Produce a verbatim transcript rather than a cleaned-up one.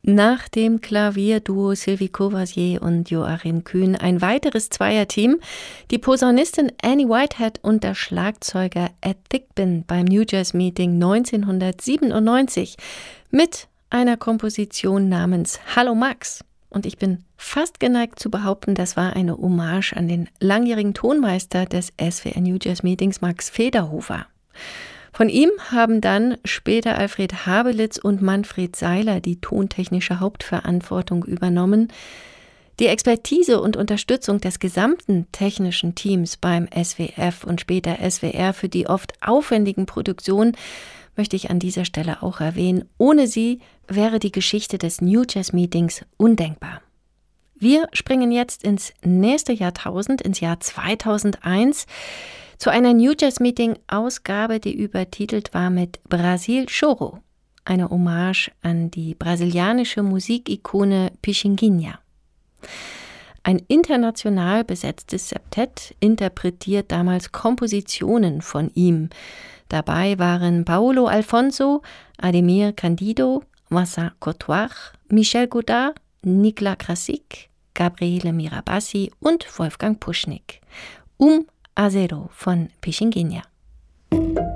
Nach dem Klavierduo Sylvie Courvoisier und Joachim Kühn ein weiteres Zweierteam, die Posaunistin Annie Whitehead und der Schlagzeuger Ed Thigpen beim New Jazz Meeting neunzehnhundertsiebenundneunzig mit einer Komposition namens Hallo Max. Und ich bin fast geneigt zu behaupten, das war eine Hommage an den langjährigen Tonmeister des S W R New Jazz Meetings, Max Federhofer. Von ihm haben dann später Alfred Habelitz und Manfred Seiler die tontechnische Hauptverantwortung übernommen. Die Expertise und Unterstützung des gesamten technischen Teams beim S W F und später S W R für die oft aufwendigen Produktionen möchte ich an dieser Stelle auch erwähnen. Ohne sie wäre die Geschichte des New Jazz Meetings undenkbar. Wir springen jetzt ins nächste Jahrtausend, ins Jahr zweitausendeins, zu einer New Jazz Meeting Ausgabe, die übertitelt war mit Brasil Choro, eine Hommage an die brasilianische Musikikone Pichinguinha. Ein international besetztes Septett interpretiert damals Kompositionen von ihm. Dabei waren Paulo Alfonso, Ademir Candido, Vincent Courtois, Michel Godard, Nicolas Krasik, Gabriele Mirabassi und Wolfgang Puschnik. Um a Zero von Pichinguinha.